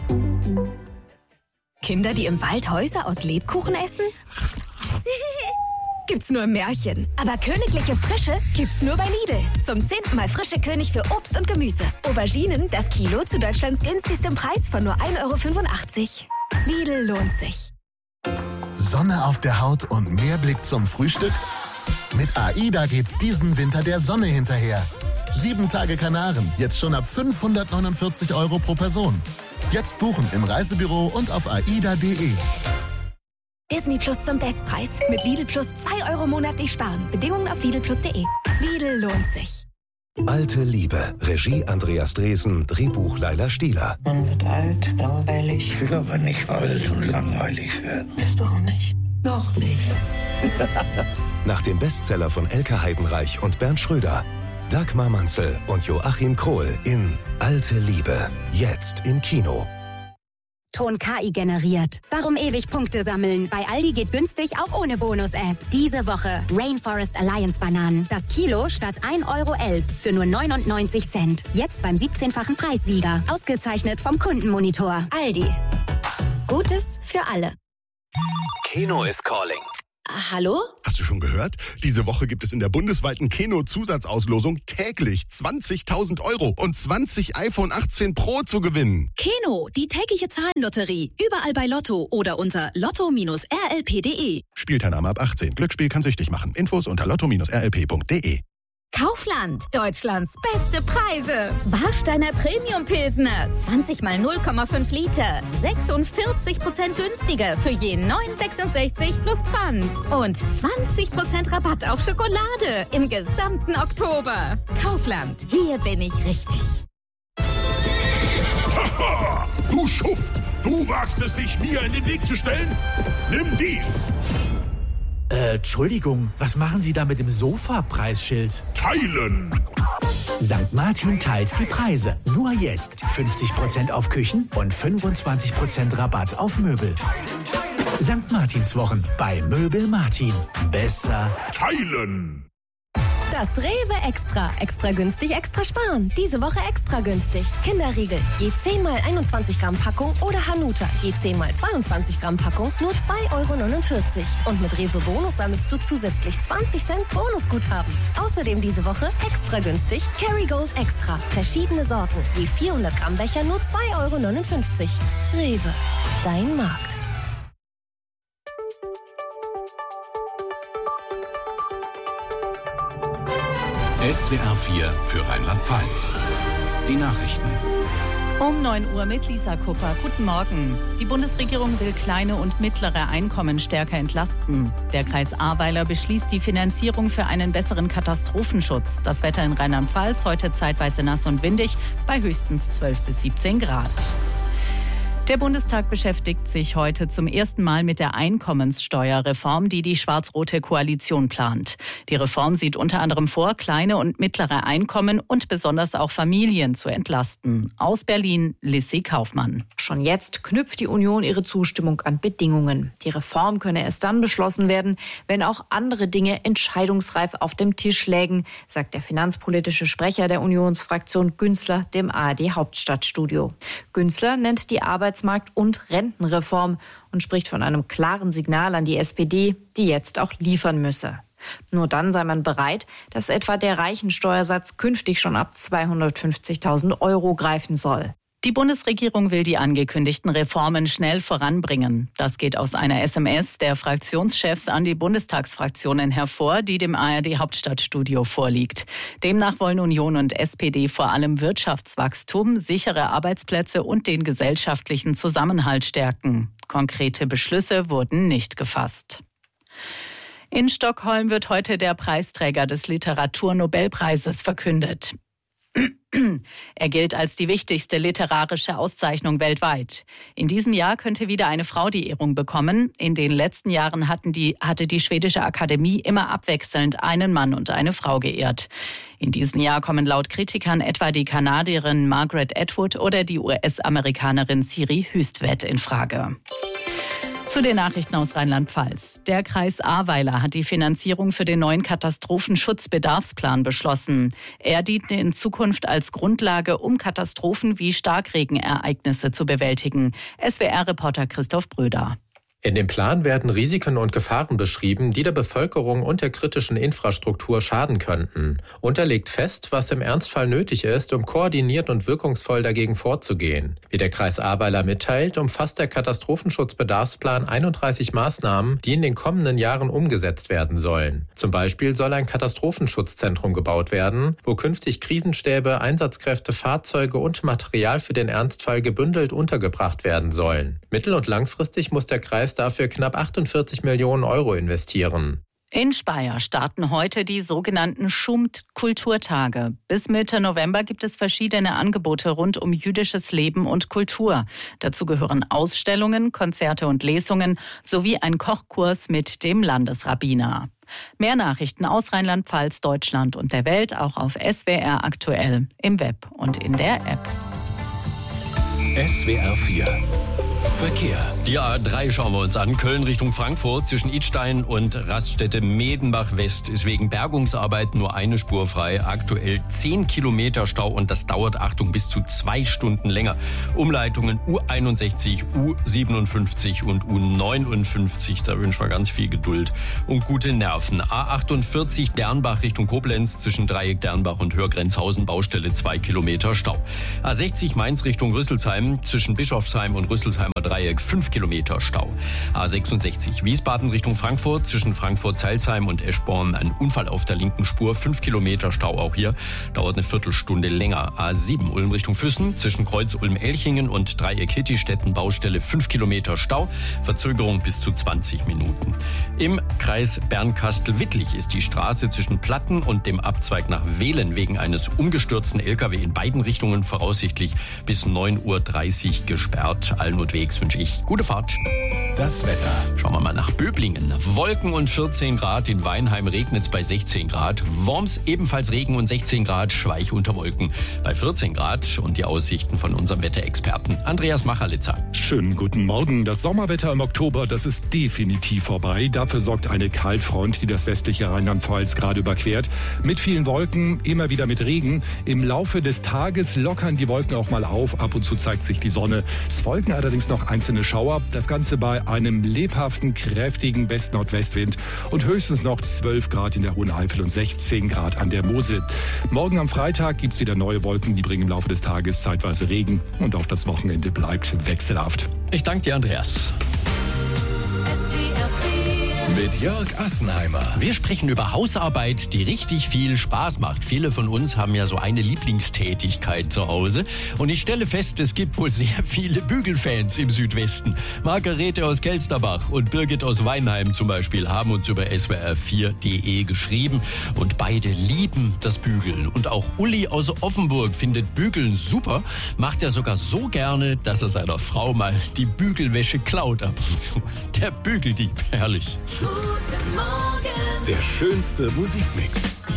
Kinder, die im Wald Häuser aus Lebkuchen essen? Gibt's nur im Märchen. Aber königliche Frische gibt's nur bei Lidl. Zum 10. Mal frische König für Obst und Gemüse. Auberginen, das Kilo zu Deutschlands günstigstem Preis von nur 1,85 €. Lidl lohnt sich. Sonne auf der Haut und mehr Blick zum Frühstück? Mit AIDA geht's diesen Winter der Sonne hinterher. 7 Tage Kanaren, jetzt schon ab 549 € pro Person. Jetzt buchen im Reisebüro und auf aida.de. Disney Plus zum Bestpreis. Mit Lidl Plus 2 € monatlich sparen. Bedingungen auf lidlplus.de. Lidl lohnt sich. Alte Liebe. Regie Andreas Dresen. Drehbuch Laila Stieler. Man wird alt, langweilig. Ich will aber nicht alt und langweilig werden. Bist du auch nicht? Noch nicht. Nach dem Bestseller von Elke Heidenreich und Bernd Schröder. Dagmar Manzel und Joachim Krohl in Alte Liebe. Jetzt im Kino. Ton KI generiert. Warum ewig Punkte sammeln? Bei Aldi geht günstig auch ohne Bonus-App. Diese Woche Rainforest Alliance Bananen. Das Kilo statt 1,11 € für nur 99 Cent. Jetzt beim 17-fachen Preissieger. Ausgezeichnet vom Kundenmonitor. Aldi. Gutes für alle. Kino is calling. Hallo? Hast du schon gehört? Diese Woche gibt es in der bundesweiten Keno-Zusatzauslosung täglich 20.000 € und 20 iPhone 18 Pro zu gewinnen. Keno, die tägliche Zahlenlotterie. Überall bei Lotto oder unter lotto-rlp.de. Spielteilnahme ab 18. Glücksspiel kann süchtig machen. Infos unter lotto-rlp.de. Kaufland. Deutschlands beste Preise. Warsteiner Premium Pilsner. 20 mal 0,5 Liter. 46% günstiger für je 9,66 plus Pfand. Und 20% Rabatt auf Schokolade im gesamten Oktober. Kaufland. Hier bin ich richtig. Haha, du Schuft. Du wagst es nicht, mir in den Weg zu stellen? Nimm dies. Entschuldigung, was machen Sie da mit dem Sofa-Preisschild? Teilen! St. Martin teilt die Preise. Nur jetzt 50% auf Küchen und 25% Rabatt auf Möbel. St. Martinswochen bei Möbel Martin. Besser teilen! Das Rewe Extra. Extra günstig, extra sparen. Diese Woche extra günstig. Kinderriegel. Je 10 mal 21 Gramm Packung oder Hanuta. Je 10 mal 22 Gramm Packung. Nur 2,49 €. Und mit Rewe Bonus sammelst du zusätzlich 20 Cent Bonusguthaben. Außerdem diese Woche extra günstig. Kerrygold Extra. Verschiedene Sorten. Je 400 Gramm Becher nur 2,59 €. Rewe. Dein Markt. SWR 4 für Rheinland-Pfalz. Die Nachrichten. Um 9 Uhr mit Lisa Kupper. Guten Morgen. Die Bundesregierung will kleine und mittlere Einkommen stärker entlasten. Der Kreis Ahrweiler beschließt die Finanzierung für einen besseren Katastrophenschutz. Das Wetter in Rheinland-Pfalz heute zeitweise nass und windig bei höchstens 12 bis 17 Grad. Der Bundestag beschäftigt sich heute zum ersten Mal mit der Einkommenssteuerreform, die die schwarz-rote Koalition plant. Die Reform sieht unter anderem vor, kleine und mittlere Einkommen und besonders auch Familien zu entlasten. Aus Berlin, Lissy Kaufmann. Schon jetzt knüpft die Union ihre Zustimmung an Bedingungen. Die Reform könne erst dann beschlossen werden, wenn auch andere Dinge entscheidungsreif auf dem Tisch lägen, sagt der finanzpolitische Sprecher der Unionsfraktion Günzler dem ARD Hauptstadtstudio. Günzler nennt die Arbeitsmarkt- und Rentenreform und spricht von einem klaren Signal an die SPD, die jetzt auch liefern müsse. Nur dann sei man bereit, dass etwa der Reichensteuersatz künftig schon ab 250.000 € greifen soll. Die Bundesregierung will die angekündigten Reformen schnell voranbringen. Das geht aus einer SMS der Fraktionschefs an die Bundestagsfraktionen hervor, die dem ARD Hauptstadtstudio vorliegt. Demnach wollen Union und SPD vor allem Wirtschaftswachstum, sichere Arbeitsplätze und den gesellschaftlichen Zusammenhalt stärken. Konkrete Beschlüsse wurden nicht gefasst. In Stockholm wird heute der Preisträger des Literaturnobelpreises verkündet. Er gilt als die wichtigste literarische Auszeichnung weltweit. In diesem Jahr könnte wieder eine Frau die Ehrung bekommen. In den letzten Jahren hatte die schwedische Akademie immer abwechselnd einen Mann und eine Frau geehrt. In diesem Jahr kommen laut Kritikern etwa die Kanadierin Margaret Atwood oder die US-Amerikanerin Siri Hustvedt in Frage. Zu den Nachrichten aus Rheinland-Pfalz. Der Kreis Ahrweiler hat die Finanzierung für den neuen Katastrophenschutzbedarfsplan beschlossen. Er dient in Zukunft als Grundlage, um Katastrophen wie Starkregenereignisse zu bewältigen. SWR-Reporter Christoph Bröder. In dem Plan werden Risiken und Gefahren beschrieben, die der Bevölkerung und der kritischen Infrastruktur schaden könnten. Und er legt fest, was im Ernstfall nötig ist, um koordiniert und wirkungsvoll dagegen vorzugehen. Wie der Kreis Ahrweiler mitteilt, umfasst der Katastrophenschutzbedarfsplan 31 Maßnahmen, die in den kommenden Jahren umgesetzt werden sollen. Zum Beispiel soll ein Katastrophenschutzzentrum gebaut werden, wo künftig Krisenstäbe, Einsatzkräfte, Fahrzeuge und Material für den Ernstfall gebündelt untergebracht werden sollen. Mittel- und langfristig muss der Kreis dafür knapp 48 Millionen Euro investieren. In Speyer starten heute die sogenannten Schumt-Kulturtage. Bis Mitte November gibt es verschiedene Angebote rund um jüdisches Leben und Kultur. Dazu gehören Ausstellungen, Konzerte und Lesungen sowie ein Kochkurs mit dem Landesrabbiner. Mehr Nachrichten aus Rheinland-Pfalz, Deutschland und der Welt auch auf SWR aktuell im Web und in der App. SWR 4 Verkehr. Die A3 schauen wir uns an. Köln Richtung Frankfurt zwischen Idstein und Raststätte Medenbach West ist wegen Bergungsarbeiten nur eine Spur frei. Aktuell 10 Kilometer Stau und das dauert, Achtung, bis zu 2 Stunden länger. Umleitungen U61, U57 und U59. Da wünschen wir ganz viel Geduld und gute Nerven. A48 Dernbach Richtung Koblenz zwischen Dreieck Dernbach und Hörgrenzhausen Baustelle 2 Kilometer Stau. A60 Mainz Richtung Rüsselsheim zwischen Bischofsheim und Rüsselsheimer Dreieck 5 Kilometer Stau. A66 Wiesbaden Richtung Frankfurt zwischen Frankfurt-Zeilsheim und Eschborn ein Unfall auf der linken Spur, 5 Kilometer Stau auch hier, dauert eine Viertelstunde länger. A7 Ulm Richtung Füssen zwischen Kreuz Ulm-Elchingen und Dreieck Hittistetten Baustelle 5 Kilometer Stau, Verzögerung bis zu 20 Minuten. Im Kreis Bernkastel-Wittlich ist die Straße zwischen Platten und dem Abzweig nach Wehlen wegen eines umgestürzten LKW in beiden Richtungen voraussichtlich bis 9:30 Uhr gesperrt. Allen und Wegs wünsche ich gute Fahrt. Das Wetter. Schauen wir mal nach Böblingen. Wolken und 14 Grad. In Weinheim regnet es bei 16 Grad. Worms ebenfalls Regen und 16 Grad. Schweich unter Wolken bei 14 Grad. Und die Aussichten von unserem Wetterexperten Andreas Machalitzer. Schönen guten Morgen. Das Sommerwetter im Oktober, das ist definitiv vorbei. Dafür sorgt eine Kaltfront, die das westliche Rheinland-Pfalz gerade überquert. Mit vielen Wolken, immer wieder mit Regen. Im Laufe des Tages lockern die Wolken auch mal auf. Ab und zu zeigt sich die Sonne. Es folgen allerdings noch einzelne Schauer. Das Ganze bei einem lebhaften, kräftigen West-Nordwestwind und höchstens noch 12 Grad in der Hohen Eifel und 16 Grad an der Mosel. Morgen am Freitag gibt's wieder neue Wolken, die bringen im Laufe des Tages zeitweise Regen und auch das Wochenende bleibt wechselhaft. Ich danke dir, Andreas. Mit Jörg Assenheimer. Wir sprechen über Hausarbeit, die richtig viel Spaß macht. Viele von uns haben ja so eine Lieblingstätigkeit zu Hause. Und ich stelle fest, es gibt wohl sehr viele Bügelfans im Südwesten. Margarete aus Kelsterbach und Birgit aus Weinheim zum Beispiel haben uns über swr4.de geschrieben. Und beide lieben das Bügeln. Und auch Uli aus Offenburg findet Bügeln super. Macht er sogar so gerne, dass er seiner Frau mal die Bügelwäsche klaut ab und zu. Der Bügeldieb, herrlich. Guten Morgen. Der schönste Musikmix.